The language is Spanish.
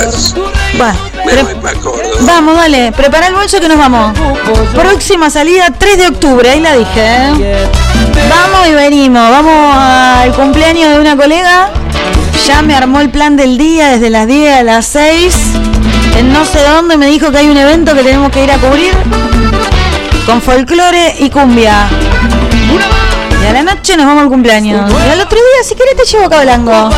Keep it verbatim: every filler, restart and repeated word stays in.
vas? Bueno, Me pre- voy para Córdoba. vamos, dale, prepara el bolso que nos vamos. Próxima salida tres de octubre, ahí la dije, ¿eh? Vamos y venimos, vamos al cumpleaños de una colega. Ya me armó el plan del día desde las diez a las seis. En no sé dónde me dijo que hay un evento que tenemos que ir a cubrir con folclore y cumbia. Y a la noche nos vamos al cumpleaños. Y al otro día, si querés, te llevo a Cabalango.